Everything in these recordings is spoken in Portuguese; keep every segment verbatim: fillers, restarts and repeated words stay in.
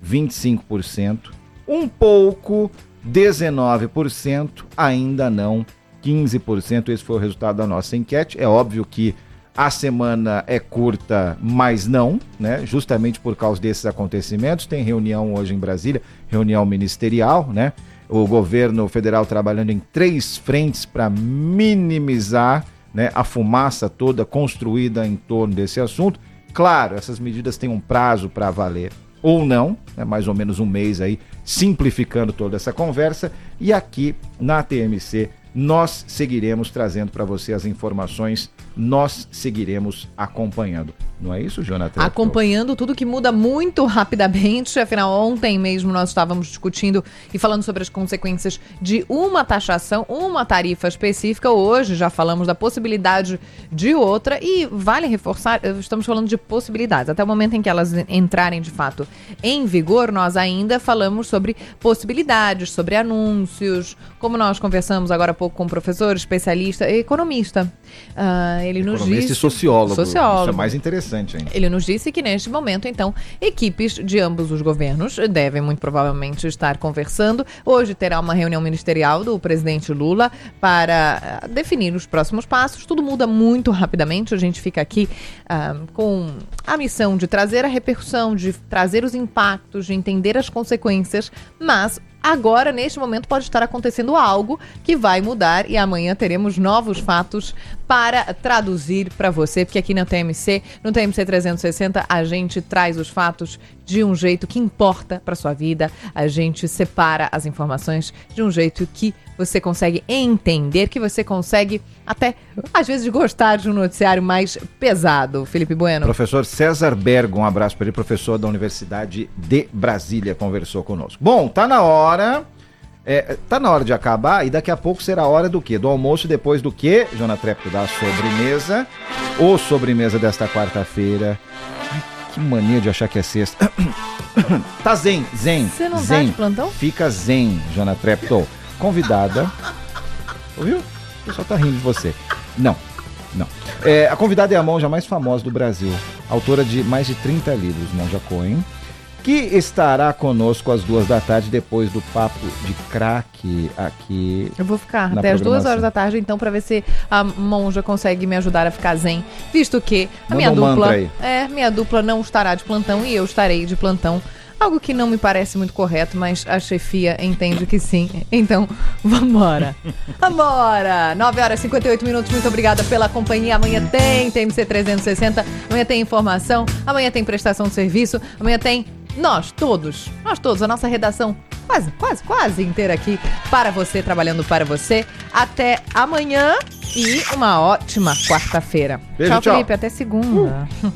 vinte e cinco por cento. Um pouco, dezenove por cento. Ainda não, quinze por cento. Esse foi o resultado da nossa enquete. É óbvio que a semana é curta, mas não, né? Justamente por causa desses acontecimentos. Tem reunião hoje em Brasília, reunião ministerial, né? O governo federal trabalhando em três frentes para minimizar, né, a fumaça toda construída em torno desse assunto. Claro, essas medidas têm um prazo para valer ou não, né, mais ou menos um mês aí, simplificando toda essa conversa. E aqui na T M C nós seguiremos trazendo para você as informações, nós seguiremos acompanhando. Não é isso, Jonathan? Acompanhando tudo que muda muito rapidamente. Afinal, ontem mesmo nós estávamos discutindo e falando sobre as consequências de uma taxação, uma tarifa específica. Hoje já falamos da possibilidade de outra e vale reforçar, estamos falando de possibilidades. Até o momento em que elas entrarem de fato em vigor, nós ainda falamos sobre possibilidades, sobre anúncios, como nós conversamos agora há pouco com um professor, especialista, economista. Uh, ele nos economista disse, e sociólogo. sociólogo. Isso é mais interessante. Ele nos disse que neste momento, então, equipes de ambos os governos devem muito provavelmente estar conversando. Hoje terá uma reunião ministerial do presidente Lula para uh, definir os próximos passos. Tudo muda muito rapidamente. A gente fica aqui uh, com a missão de trazer a repercussão, de trazer os impactos, de entender as consequências, mas agora, neste momento, pode estar acontecendo algo que vai mudar e amanhã teremos novos fatos para traduzir para você, porque aqui na T M C, no T M C trezentos e sessenta, a gente traz os fatos de um jeito que importa para sua vida, a gente separa as informações de um jeito que você consegue entender, que você consegue até, às vezes, gostar de um noticiário mais pesado. Felipe Bueno. Professor César Bergo, um abraço para ele, professor da Universidade de Brasília, conversou conosco. Bom, tá na hora, é, tá na hora de acabar e daqui a pouco será a hora do quê? Do almoço e depois do quê, Jonathan Trepto, da sobremesa, ou sobremesa desta quarta-feira. Ai, que mania de achar que é sexta. Tá zen, zen, Você não zen. tá de plantão? Fica zen, Jonathan Trepto. Convidada. Ouviu? O pessoal tá rindo de você. Não, não. É, a convidada é a monja mais famosa do Brasil, autora de mais de trinta livros, Monja Coen, que estará conosco às duas da tarde, depois do Papo de Crack aqui. Eu vou ficar até as duas horas da tarde, então, para ver se a monja consegue me ajudar a ficar zen, visto que a minha Manda um dupla, mantra aí. é, minha dupla não estará de plantão e eu estarei de plantão. Algo que não me parece muito correto, mas a chefia entende que sim. Então, vambora. Vambora! nove horas e cinquenta e oito minutos. Muito obrigada pela companhia. Amanhã tem T M C trezentos e sessenta. Amanhã tem informação. Amanhã tem prestação de serviço. Amanhã tem nós todos. Nós todos. A nossa redação quase, quase, quase inteira aqui para você, trabalhando para você. Até amanhã e uma ótima quarta-feira. Beijo, tchau, tchau. Felipe. Até segunda. Uh.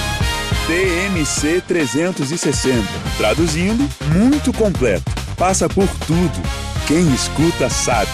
T M C trezentos e sessenta. Traduzindo, muito completo. Passa por tudo. Quem escuta sabe.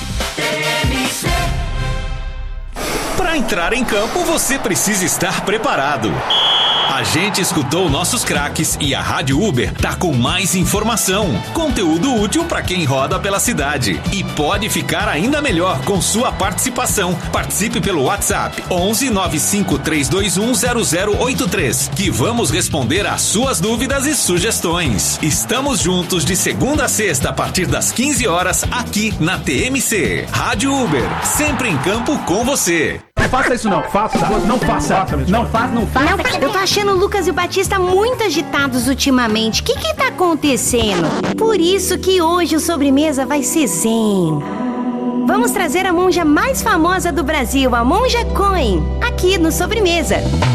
Para entrar em campo, você precisa estar preparado. A gente escutou nossos craques e a Rádio Uber tá com mais informação, conteúdo útil para quem roda pela cidade. E pode ficar ainda melhor com sua participação. Participe pelo WhatsApp onze nove cinco três dois um zero zero oito três, que vamos responder às suas dúvidas e sugestões. Estamos juntos de segunda a sexta a partir das quinze horas aqui na T M C. Rádio Uber, sempre em campo com você. Não faça isso não, faça, não faça, não faça, não faça. Não, eu tô achando o Lucas e o Batista muito agitados ultimamente. O que que tá acontecendo? Por isso que hoje o sobremesa vai ser zen. Vamos trazer a monja mais famosa do Brasil, a Monja Coen, aqui no Sobremesa.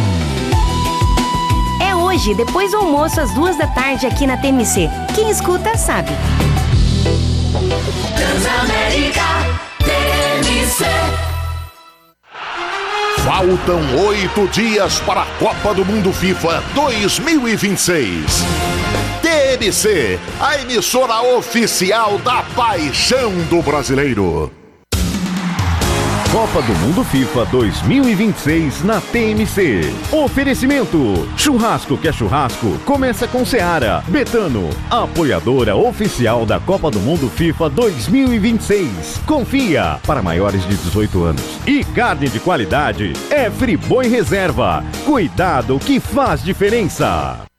É hoje, depois do almoço, às duas da tarde, aqui na T M C. Quem escuta sabe. Transamérica T M C. Faltam oito dias para a Copa do Mundo FIFA dois mil e vinte e seis. T M C, a emissora oficial da paixão do brasileiro. Copa do Mundo FIFA dois mil e vinte e seis na T M C. Oferecimento: churrasco que é churrasco, começa com Seara. Betano, apoiadora oficial da Copa do Mundo FIFA dois mil e vinte e seis. Confia, para maiores de dezoito anos. E carne de qualidade é Friboi Reserva. Cuidado que faz diferença.